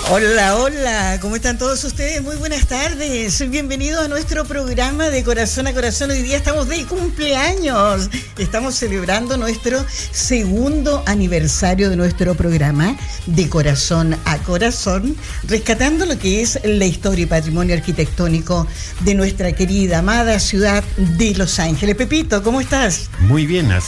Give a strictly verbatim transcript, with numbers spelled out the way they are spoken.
Hola, hola, ¿cómo están todos ustedes? Muy buenas tardes, bienvenidos a nuestro programa de Corazón a Corazón. Hoy día estamos de cumpleaños, estamos celebrando nuestro segundo aniversario de nuestro programa de Corazón a Corazón, rescatando lo que es la historia y patrimonio arquitectónico de nuestra querida, amada ciudad de Los Ángeles. Pepito, ¿cómo estás? Muy bien,